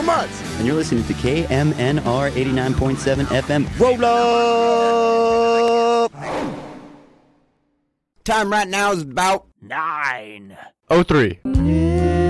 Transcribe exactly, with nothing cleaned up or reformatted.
for months. And you're listening to K M N R eighty-nine point seven F M. Roll up! Time right now is about Nine. Oh three. Yeah.